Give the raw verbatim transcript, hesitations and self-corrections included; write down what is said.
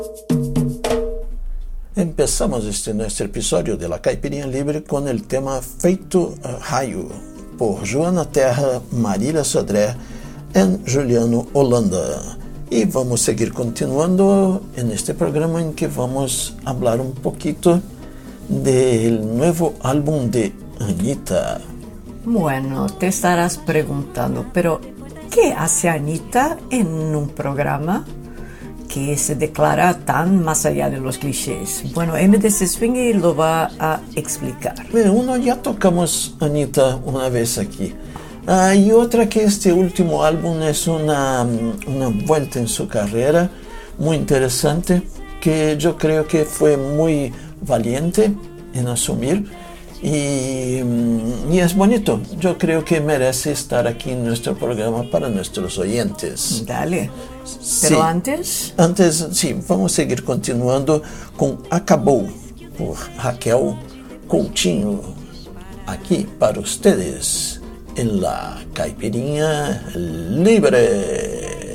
Empezamos este nuestro episodio de La Caipirinha Libre con el tema Feito Raio, por Joana Terra, Marília Sodré y Juliano Holanda. Y vamos a seguir continuando en este programa en que vamos a hablar un poquito del nuevo álbum de Anitta. Bueno, te estarás preguntando, pero ¿qué hace Anitta en un programa que se declara tan más allá de los clichés? Bueno, M D C Swing lo va a explicar. Bueno, uno ya tocamos Anitta una vez aquí. Uh, y otra que este último álbum es una, una vuelta en su carrera muy interesante, que yo creo que fue muy valiente en asumir y, y es bonito. Yo creo que merece estar aquí en nuestro programa para nuestros oyentes. Dale. Pero sí. antes... Antes, sí, vamos a seguir continuando con Acabou, por Raquel Coutinho, aquí para ustedes en La Caipirinha Libre.